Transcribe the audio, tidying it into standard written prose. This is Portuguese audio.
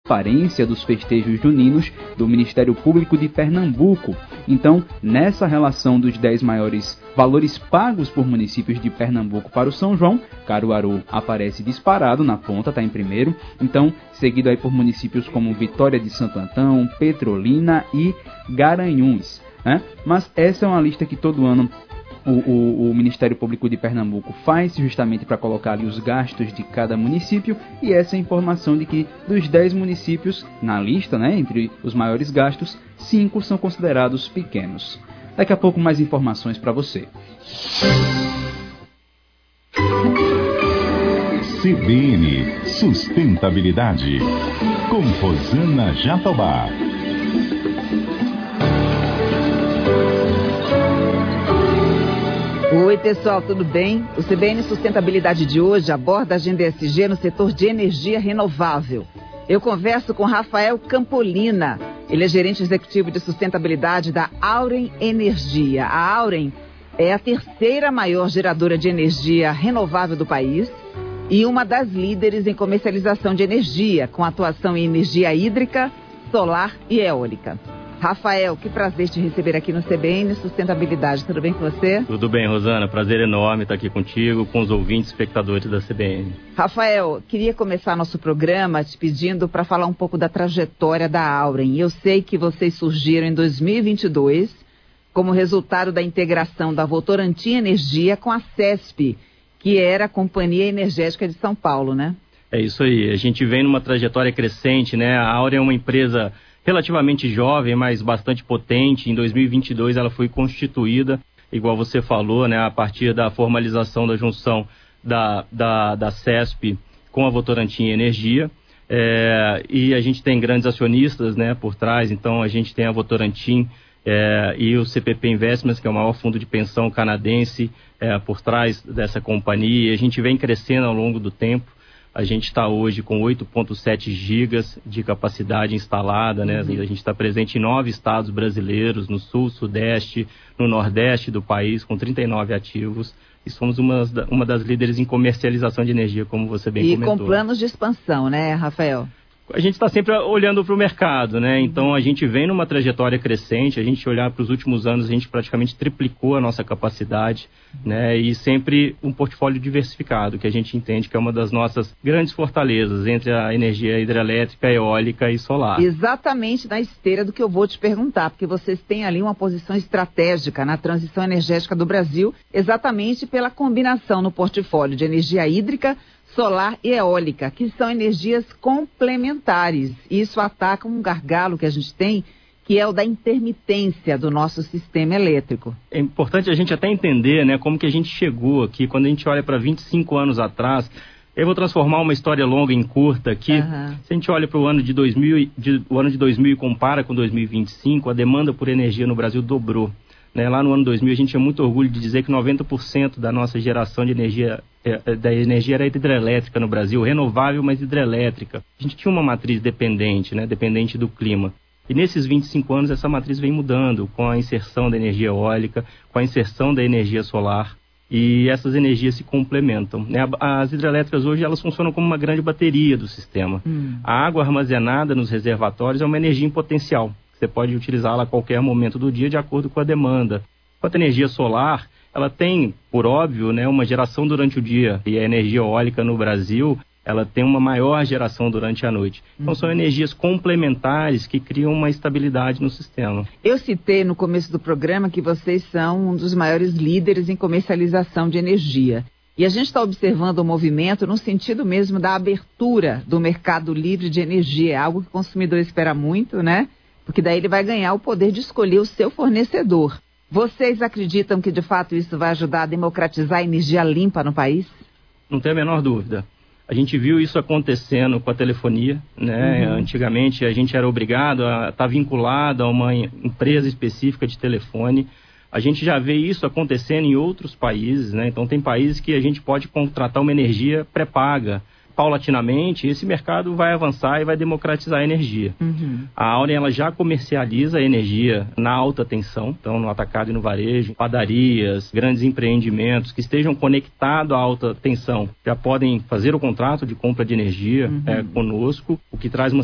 transparência dos festejos juninos do Ministério Público de Pernambuco. Então, nessa relação dos 10 maiores valores pagos por municípios de Pernambuco para o São João, Caruaru aparece disparado na ponta, está em primeiro. Então, seguido aí por municípios como Vitória de Santo Antão, Petrolina e Garanhuns, né? Mas essa é uma lista que todo ano o Ministério Público de Pernambuco faz justamente para colocar ali os gastos de cada município, e essa informação de que dos 10 municípios na lista, né, entre os maiores gastos, 5 são considerados pequenos. Daqui a pouco mais informações para você. CBN Sustentabilidade, com Rosana Jatobá. Oi pessoal, tudo bem? O CBN Sustentabilidade de hoje aborda a agenda ESG no setor de energia renovável. Eu converso com Rafael Campolina, ele é gerente executivo de sustentabilidade da Auren Energia. A Auren é a terceira maior geradora de energia renovável do país e uma das líderes em comercialização de energia, com atuação em energia hídrica, solar e eólica. Rafael, que prazer te receber aqui no CBN Sustentabilidade. Tudo bem com você? Tudo bem, Rosana. Prazer enorme estar aqui contigo, com os ouvintes e espectadores da CBN. Rafael, queria começar nosso programa te pedindo para falar um pouco da trajetória da Auren. Eu sei que vocês surgiram em 2022 como resultado da integração da Votorantim Energia com a CESP, que era a Companhia Energética de São Paulo, né? É isso aí. A gente vem numa trajetória crescente, né? A Auren é uma empresa relativamente jovem, mas bastante potente. Em 2022 ela foi constituída, igual você falou, né, a partir da formalização da junção da CESP com a Votorantim Energia. E a gente tem grandes acionistas, né, por trás. Então a gente tem a Votorantim e o CPP Investments, que é o maior fundo de pensão canadense, por trás dessa companhia. A gente vem crescendo ao longo do tempo. A gente está hoje com 8,7 gigas de capacidade instalada, né? A gente está presente em 9 estados brasileiros, no sul, sudeste, no nordeste do país, com 39 ativos. E somos uma das líderes em comercialização de energia, como você bem comentou. E com planos de expansão, né, Rafael? A gente está sempre olhando para o mercado, né? Então a gente vem numa trajetória crescente. A gente olhar para os últimos anos, a gente praticamente triplicou a nossa capacidade, né? E sempre um portfólio diversificado, que a gente entende que é uma das nossas grandes fortalezas entre a energia hidrelétrica, eólica e solar. Exatamente na esteira do que eu vou te perguntar, porque vocês têm ali uma posição estratégica na transição energética do Brasil, exatamente pela combinação no portfólio de energia hídrica, solar e eólica, que são energias complementares. Isso ataca um gargalo que a gente tem, que é o da intermitência do nosso sistema elétrico. É importante a gente até entender, né, como que a gente chegou aqui. Quando a gente olha para 25 anos atrás, eu vou transformar uma história longa em curta aqui. Se a gente olha para o ano de 2000 e compara com 2025, a demanda por energia no Brasil dobrou. Lá no ano 2000, a gente tinha muito orgulho de dizer que 90% da nossa geração de energia, era hidrelétrica no Brasil, renovável, mas hidrelétrica. A gente tinha uma matriz dependente, né, dependente do clima. E nesses 25 anos, essa matriz vem mudando com a inserção da energia eólica, com a inserção da energia solar, e essas energias se complementam, né? As hidrelétricas hoje, elas funcionam como uma grande bateria do sistema. A água armazenada nos reservatórios é uma energia em potencial. Você pode utilizá-la a qualquer momento do dia de acordo com a demanda. Quanto à energia solar, ela tem, por óbvio, né, uma geração durante o dia. E a energia eólica no Brasil, ela tem uma maior geração durante a noite. Então são energias complementares que criam uma estabilidade no sistema. Eu citei no começo do programa que vocês são um dos maiores líderes em comercialização de energia. E a gente está observando o movimento no sentido mesmo da abertura do mercado livre de energia. É algo que o consumidor espera muito, né? Porque daí ele vai ganhar o poder de escolher o seu fornecedor. Vocês acreditam que, de fato, isso vai ajudar a democratizar a energia limpa no país? Não tem a menor dúvida. A gente viu isso acontecendo com a telefonia, né? Antigamente, a gente era obrigado a estar vinculado a uma empresa específica de telefone. A gente já vê isso acontecendo em outros países, né? Então, tem países que a gente pode contratar uma energia pré-paga. Paulatinamente, esse mercado vai avançar e vai democratizar a energia. A Auren, ela já comercializa a energia na alta tensão, então no atacado e no varejo, padarias, grandes empreendimentos que estejam conectados à alta tensão já podem fazer o contrato de compra de energia conosco, o que traz uma